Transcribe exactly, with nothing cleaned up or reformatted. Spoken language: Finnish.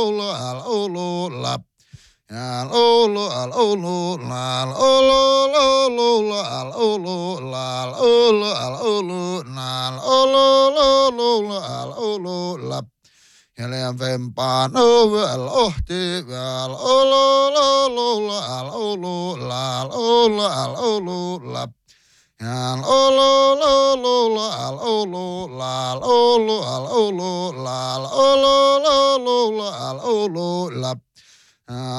ulu al ulu la. Al ulu al ulu la al ulu ulu al ulu la al ulu al ulu la al ulu ulu al ulu la. Jälleen vempaan ovel ohti al ulu ulu al ulu la al ulu al ulu la. Al ulu ulu al ulu la al ulu al ulu la al ulu ulu al ulu la.